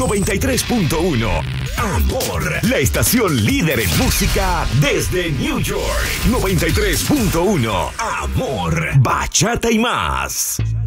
93.1. Amor, la estación líder en música desde New York. 93.1. Amor, bachata y más.